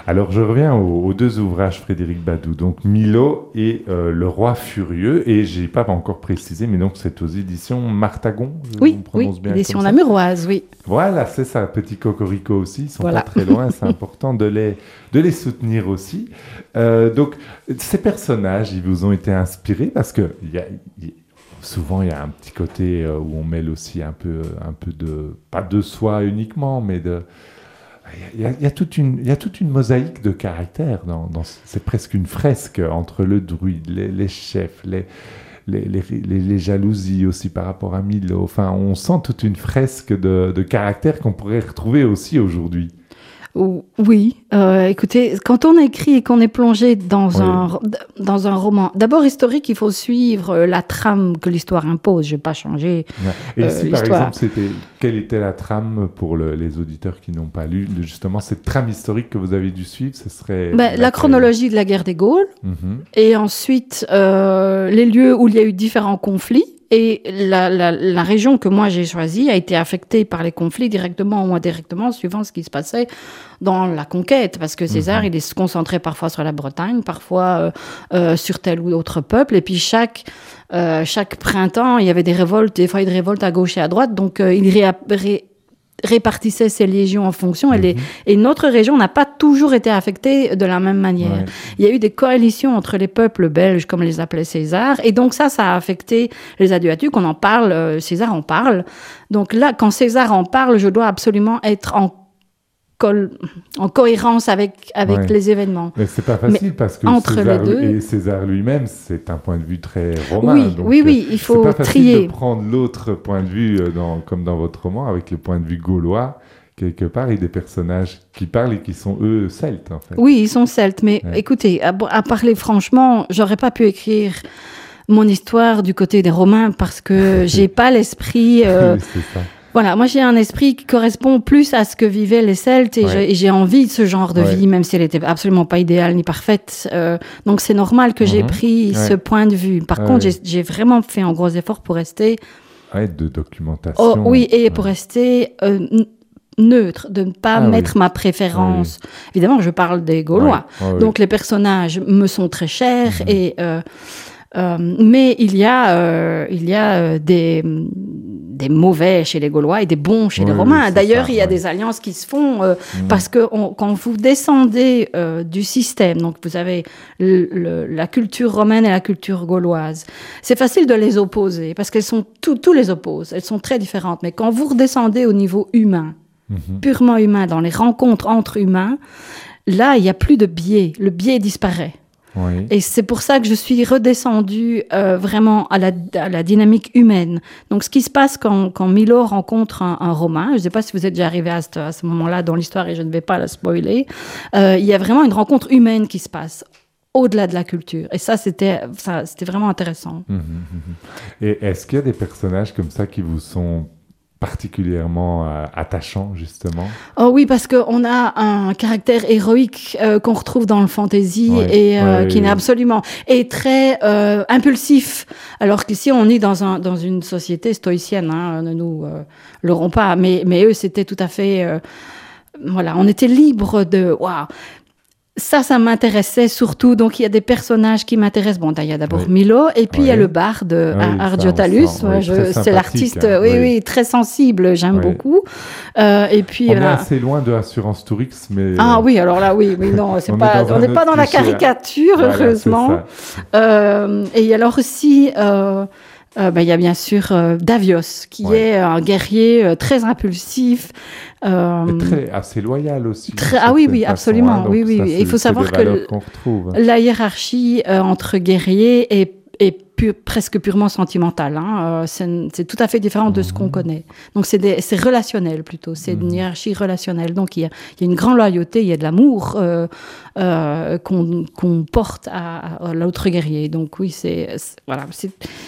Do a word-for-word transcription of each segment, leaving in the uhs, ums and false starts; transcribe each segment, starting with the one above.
Alors, je reviens aux, aux deux ouvrages Frédéric Badoux, donc Milo et euh, Le Roi Furieux, et j'ai pas encore précisé, mais donc c'est aux éditions Martagon, je Oui, on prononce oui, bien édition comme ça. Namuroise, oui. Voilà, c'est ça, petit cocorico aussi, ils sont Voilà. pas très loin, c'est important de les, de les soutenir aussi. Euh, donc, ces personnages, ils vous ont été inspirés parce que il y a, il y a- souvent il y a un petit côté euh, où on mêle aussi un peu, un peu de, pas de soi uniquement, mais de, il y a, il y a toute une, il y a toute une mosaïque de caractères dans, dans c'est presque une fresque entre le druide, les, les chefs, les Les, les, les, les jalousies aussi par rapport à Milo. Enfin, on sent toute une fresque de, de caractères qu'on pourrait retrouver aussi aujourd'hui. Oui, euh, écoutez, quand on écrit et qu'on est plongé dans, Oui. un, dans un roman, d'abord historique, il faut suivre la trame que l'histoire impose. Je ne vais pas changer Et euh, ici, par l'histoire. exemple, c'était, quelle était la trame pour le- les auditeurs qui n'ont pas lu, justement, cette trame historique que vous avez dû suivre, ce serait... Ben, la laquelle chronologie de la guerre des Gaules, Mhm. et ensuite euh, les lieux où il y a eu différents conflits. Et la, la, la région que moi j'ai choisie a été affectée par les conflits directement ou indirectement, suivant ce qui se passait dans la conquête. Parce que César, Mhm. il se concentrait parfois sur la Bretagne, parfois euh, euh, sur tel ou autre peuple. Et puis chaque, euh, chaque printemps, il y avait des révoltes, des foyers de révolte à gauche et à droite. Donc euh, il réa- ré- répartissait ses légions en fonction. Et, les- Mhm. et notre région n'a pas toujours été affectée de la même manière. Ouais. Il y a eu des coalitions entre les peuples belges, comme les appelait César, et donc ça, ça a affecté les Aduatuques. On en parle, euh, César en parle. Donc là, quand César en parle, je dois absolument être en, col- en cohérence avec, avec Ouais. les événements. Mais c'est pas facile parce que entre César, les deux- et César lui-même, c'est un point de vue très romain. Oui, donc, oui, euh, oui, il faut c'est pas facile trier. de prendre l'autre point de vue, euh, dans, comme dans votre roman, avec le point de vue gaulois, quelque part, et des personnages qui parlent et qui sont, eux, celtes, en fait. Oui, ils sont celtes, mais Ouais. écoutez, à, à parler franchement, j'aurais pas pu écrire mon histoire du côté des Romains parce que j'ai pas l'esprit... euh, Oui, c'est ça. Voilà, moi j'ai un esprit qui correspond plus à ce que vivaient les Celtes et Ouais. j'ai- et j'ai envie de ce genre de Ouais. vie, même si elle était absolument pas idéale ni parfaite. Euh, donc c'est normal que j'ai Mhm. pris Ouais. ce point de vue. Par Ouais, contre, ouais. j'ai- j'ai vraiment fait un gros effort pour rester... Ouais, de documentation. Oh, oui, et Ouais. pour rester euh, n- neutre, de ne pas Ah oui. mettre ma préférence. Évidemment, je parle des Gaulois. Ouais, ouais, ouais. Donc les personnages me sont très chers Mhm. et euh, euh, mais il y a euh, il y a euh, des des mauvais chez les Gaulois et des bons chez Oui, les oui, Romains. c'est D'ailleurs, ça, il y a ouais. des alliances qui se font euh, Mhm. parce que on- quand vous descendez euh, du système, donc vous avez le- le- la culture romaine et la culture gauloise. C'est facile de les opposer parce qu'elles sont tout, tous les opposent. Elles sont très différentes. Mais quand vous redescendez au niveau humain, Mhm. purement humain, dans les rencontres entre humains, là, il n'y a plus de biais. Le biais disparaît. Oui. Et c'est pour ça que je suis redescendue euh, vraiment à la, à la dynamique humaine. Donc, ce qui se passe quand, quand Milo rencontre un, un Romain, je ne sais pas si vous êtes déjà arrivé à ce, à ce moment-là dans l'histoire et je ne vais pas la spoiler, euh, il y a vraiment une rencontre humaine qui se passe au-delà de la culture. Et ça, c'était, ça, c'était vraiment intéressant. Mhm, mhm. Et est-ce qu'il y a des personnages comme ça qui vous sont particulièrement euh, attachants, justement? Oh oui, parce qu'on a un caractère héroïque euh, qu'on retrouve dans le fantasy Ouais, et euh, ouais, qui ouais. n'est absolument et très euh, impulsif. Alors qu'ici, on est dans un dans une société stoïcienne. Hein, ne nous euh, leurrons pas. Mais mais eux, c'était tout à fait euh, voilà, on était libre de waouh. Ça, ça m'intéressait surtout. Donc, il y a des personnages qui m'intéressent. Bon, il y a d'abord Oui. Milo, et puis il y a Oui. le barde Oui, ça, on Argiotalus. sent, Ouais, oui, je- très c'est sympathique, l'artiste, hein, oui, oui. oui, très sensible. J'aime Oui. beaucoup. Euh, et puis, On est euh, assez loin de Assurance Tourix, mais... ah euh, oui, alors là, oui, oui, non, c'est On est pas, dans on un n'est pas autre dans la cliché, hein. caricature, voilà, c'est heureusement. ça. Euh, et il y a alors aussi, euh, euh, ben, il y a bien sûr euh, Davios, qui Ouais. est un guerrier euh, très impulsif. euh, Et très, assez loyal aussi. très- d'une ah oui, certaine oui, façon, absolument, hein, donc oui, oui, ça, oui. c'est- Il faut c'est savoir des que valeurs le- qu'on retrouve. la hiérarchie euh, entre guerriers est, est pu- presque purement sentimentale. Hein. Euh, c'est, c'est tout à fait différent de ce qu'on connaît. Donc c'est, des, c'est relationnel plutôt. C'est une Mhm. hiérarchie relationnelle. Donc il y a, il y a une grande loyauté, il y a de l'amour euh, euh, qu'on, qu'on porte à, à l'autre guerrier. Donc oui, c'est, c'est- voilà. C'est...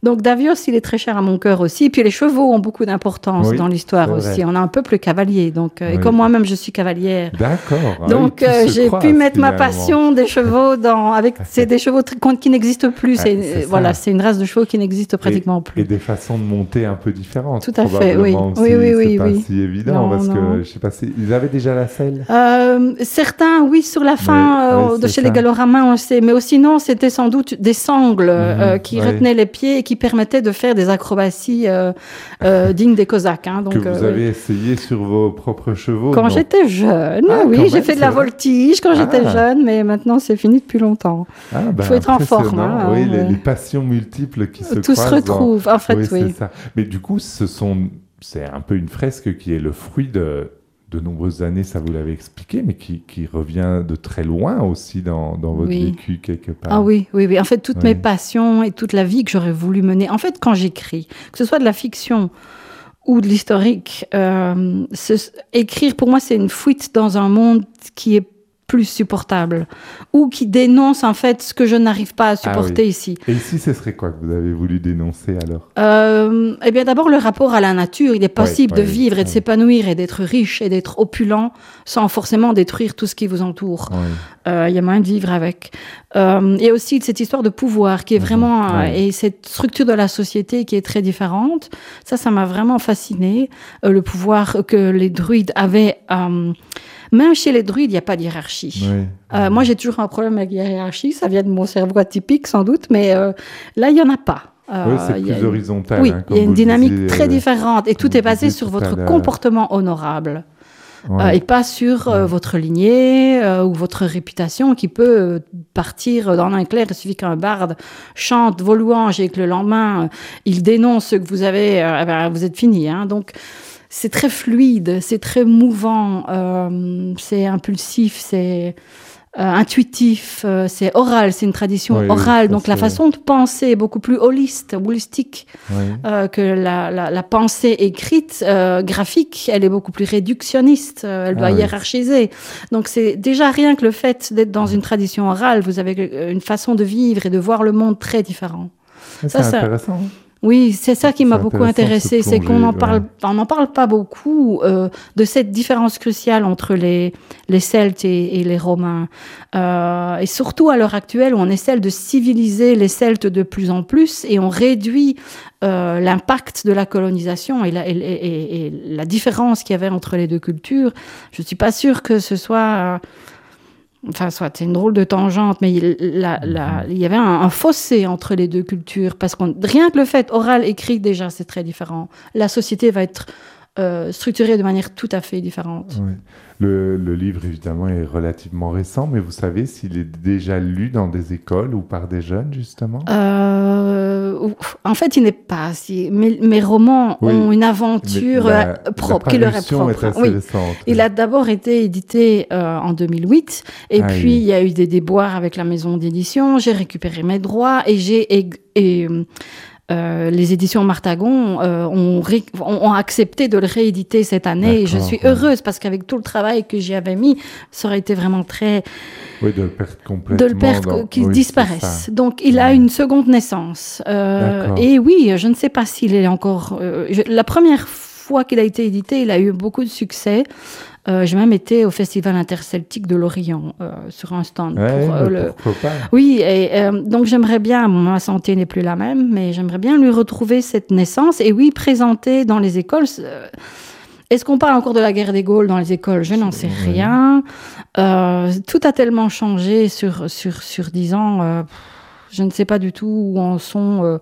Donc Davios, il est très cher à mon cœur aussi. Puis les chevaux ont beaucoup d'importance Oui, dans l'histoire c'est aussi. vrai. On a un peuple cavalier. Donc, euh, et Oui. comme moi-même, je suis cavalière. D'accord. Ah Donc oui, tout euh, se j'ai croise, pu mettre ma finalement. passion des chevaux dans avec c'est des chevaux tr- qui n'existent plus. Ah, C'est, c'est ça. voilà, c'est une race de chevaux qui n'existe pratiquement et, plus. Et des façons de monter un peu différentes. Tout à fait, oui. Probablement aussi, Oui, oui, oui, c'est pas oui. si évident Non, parce non. que je sais pas si ils avaient déjà la selle. Euh, certains, oui, sur la fin Mais, euh, ouais, de c'est chez ça. les Gallo-Romains, on le sait. Mais aussi, non, c'était sans doute des sangles euh, qui ouais. retenaient les pieds et qui permettaient de faire des acrobaties euh, euh, dignes des Cosaques. Hein, donc, Que vous euh, avez oui. essayé sur vos propres chevaux. Quand non j'étais jeune, Ah, oui, quand j'ai même, fait de c'est la vrai. voltige quand j'étais Ah. jeune, mais maintenant c'est fini depuis longtemps. Ah, Il ben, faut être en forme. impressionnant. Hein, oui, hein, les, ouais. les passions multiples qui se Tout se croisent. dans- retrouve, en fait, oui, oui. c'est ça. Mais du coup, ce sont, c'est un peu une fresque qui est le fruit de, de nombreuses années, ça vous l'avez expliqué, mais qui, qui revient de très loin aussi dans, dans votre Oui. vécu quelque part. Ah oui, oui, oui. En fait, toutes Oui. mes passions et toute la vie que j'aurais voulu mener. En fait, quand j'écris, que ce soit de la fiction ou de l'historique, euh, ce- écrire pour moi, c'est une fuite dans un monde qui est plus supportable ou qui dénonce en fait ce que je n'arrive pas à supporter oui. ici. Et ici, ce serait quoi que vous avez voulu dénoncer alors? Euh, eh bien, d'abord, le rapport à la nature. Il est possible Ouais, de ouais, vivre et de ouais. s'épanouir et d'être riche et d'être opulent sans forcément détruire tout ce qui vous entoure. Oui. Euh, Il y a moyen de vivre avec. Euh, et aussi cette histoire de pouvoir qui est vraiment Mhm, euh, ouais. et cette structure de la société qui est très différente. Ça, ça m'a vraiment fasciné. Euh, le pouvoir que les druides avaient. Euh, même chez les druides, il n'y a pas de hiérarchie. Oui. Euh, moi, j'ai toujours un problème avec la hiérarchie. Ça vient de mon cerveau atypique, sans doute, mais euh, là, il n'y en a pas. Euh, Oui, c'est il y a plus une- horizontal. Oui, hein, il y a comme une vous dynamique disiez, très euh, différente et comme tout est vous basé disiez sur tout à votre l'heure. comportement honorable. ouais. Euh, et pas sur euh, Ouais. votre lignée euh, ou votre réputation qui peut euh, partir dans un clair. Il suffit qu'un barde chante vos louanges et que le lendemain, euh, il dénonce ce que vous avez, euh, eh ben, vous êtes fini. Hein. Donc, c'est très fluide, c'est très mouvant, euh, c'est impulsif, c'est euh, intuitif, euh, c'est oral, c'est une tradition Oui, oui, orale. ça, Donc, la c'est- façon de penser est beaucoup plus holiste, holistique Oui. euh, que la, la, la pensée écrite, euh, graphique, elle est beaucoup plus réductionniste, euh, elle doit Ah oui. hiérarchiser. Donc c'est déjà rien que le fait d'être dans une tradition orale, vous avez euh, une façon de vivre et de voir le monde très différent. C'est Ça, ça- intéressant. Oui, c'est ça qui C'est m'a beaucoup intéressant de se intéressé, c'est qu'on plonger, en parle, ouais. on n'en parle pas beaucoup euh, de cette différence cruciale entre les les Celtes et, et les Romains, euh, et surtout à l'heure actuelle où on essaie de civiliser les Celtes de plus en plus et on réduit euh, l'impact de la colonisation et la, et, et- et la différence qu'il y avait entre les deux cultures. Je suis pas sûre que ce soit euh, Enfin, soit, c'est une drôle de tangente, mais il, la- la- il y avait un, un fossé entre les deux cultures, parce que rien que le fait oral, écrit, déjà, c'est très différent. La société va être euh, structurée de manière tout à fait différente. Oui. Le, le livre, évidemment, est relativement récent, mais vous savez s'il est déjà lu dans des écoles ou par des jeunes, justement? Euh, ouf, en fait, il n'est pas si. Mes, mes romans Oui, ont une Mais aventure la- euh, propre, qui la leur est parution propre. est assez Oui. récente. Il a d'abord été édité euh, en deux mille huit, et Ah puis oui. il y a eu des déboires avec la maison d'édition. J'ai récupéré mes droits et j'ai ég- et, euh, les éditions Martagon euh, ont, ré- ont, ont accepté de le rééditer cette année. Et je D'accord, suis ouais. heureuse parce qu'avec tout le travail que j'y avais mis, ça aurait été vraiment très Oui, de le perdre complètement. de le perdre, dans- qu'il oui, disparaisse. c'est ça. Donc, il a Ouais. une seconde naissance. Euh, D'accord. et oui, je ne sais pas s'il est encore. euh, je- la première fois qu'il a été édité, il a eu beaucoup de succès. Euh, j'ai même été au Festival interceltique de Lorient euh, sur un stand. Ouais, pour, euh, mais le... pourquoi pas? Oui, et euh, donc j'aimerais bien, bon, ma santé n'est plus la même, mais j'aimerais bien lui retrouver cette naissance et oui, présenter dans les écoles. euh, Est-ce qu'on parle encore de la guerre des Gaules dans les écoles? Je n'en sais Oui. rien. Euh, tout a tellement changé sur, sur, sur dix ans. euh, je ne sais pas du tout où en sont euh,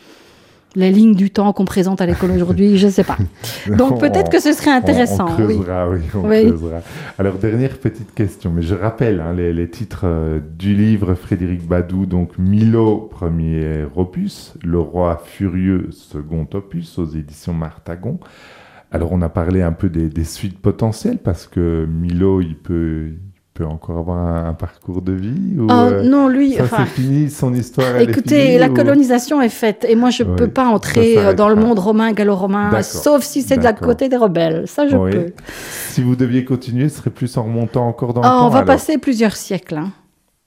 les lignes du temps qu'on présente à l'école aujourd'hui. Je ne sais pas. Donc peut-être que ce serait intéressant. On, on oui. creusera, oui, on Oui. creusera. Alors, dernière petite question, mais je rappelle hein, les, les titres euh, du livre Frédéric Badoux, donc Milo, premier opus, Le Roi Furieux, second opus, aux éditions Martagon. Alors, on a parlé un peu des, des suites potentielles, parce que Milo, il peut, il peut encore avoir un, un parcours de vie ou, Oh, euh, non, lui, ça, enfin, c'est fini, son histoire, elle est écoutez, finie, la ou- colonisation est faite et moi je ne Oui, peux pas ça entrer s'arrête euh, dans le pas. monde romain, gallo-romain, D'accord, sauf si c'est de la d'accord. côté des rebelles. Ça, je Oui. peux. Si vous deviez continuer, ce serait plus en remontant encore dans le Oh, temps, on va alors. passer plusieurs siècles. Hein.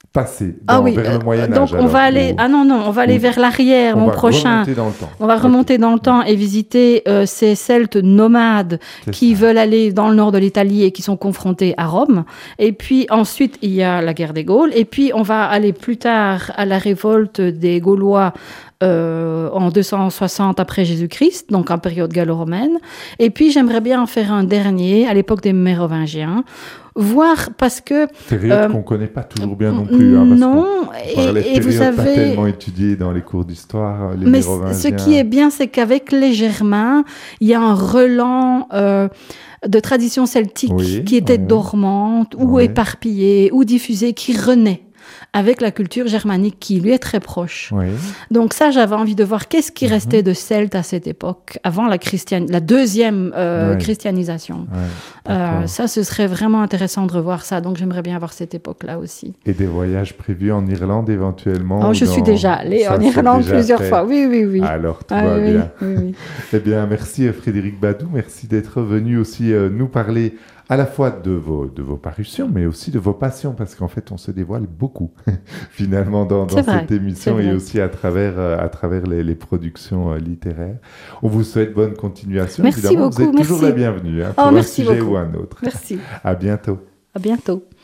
passer dans, Ah oui, vers le euh, Moyen-Âge. donc on alors, va aller... ou- Ah non, non, on va aller ou- vers l'arrière, on mon va prochain. remonter dans le temps. On va Ok. remonter dans le temps et visiter euh, ces Celtes nomades C'est qui ça. veulent aller dans le nord de l'Italie et qui sont confrontés à Rome. Et puis ensuite, il y a la guerre des Gaules. Et puis, on va aller plus tard à la révolte des Gaulois euh, en deux cent soixante après Jésus-Christ, donc en période gallo-romaine. Et puis, j'aimerais bien en faire un dernier à l'époque des Mérovingiens. Voir parce que... Période euh, qu'on ne connaît pas toujours bien non plus. Hein, parce non, qu'on parlait de et, et vous périodes pas savez... tellement étudiées dans les cours d'histoire, les Mais c- Mérovingiens. ce qui est bien, c'est qu'avec les Germains, il y a un relan euh, de tradition celtique Oui, qui était oui, oui. dormante ou Oui. éparpillée ou diffusée, qui renaît avec la culture germanique qui lui est très proche. Oui. Donc ça, j'avais envie de voir qu'est-ce qui Mhm. restait de Celte à cette époque, avant la, christian... la deuxième euh, Ouais. christianisation. Ouais, Euh, d'accord. ça, ce serait vraiment intéressant de revoir ça. Donc j'aimerais bien voir cette époque-là aussi. Et des voyages prévus en Irlande éventuellement Oh, ou je suis dans- déjà allée Ça, en c'est Irlande déjà plusieurs fait. fois. Oui, oui, oui. Alors, tout Ah, va oui, bien. oui, oui. Eh bien, merci euh, Frédéric Badou, merci d'être venu aussi euh, nous parler à la fois de vos, de vos parutions, mais aussi de vos passions, parce qu'en fait, on se dévoile beaucoup, finalement, dans, dans C'est vrai, cette émission c'est et vrai. aussi à travers, euh, à travers les, les productions euh, littéraires. On vous souhaite bonne continuation. Merci Évidemment, vous beaucoup, êtes toujours merci. la bienvenue hein, Oh, pour un merci sujet beaucoup. ou un autre. Merci. À bientôt. À bientôt.